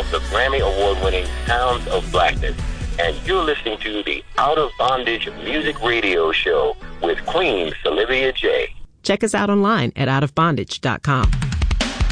the Grammy Award-winning Sounds of Blackness. And you're listening to the Out of Bondage Music Radio Show with Queen Olivia J. Check us out online at outofbondage.com.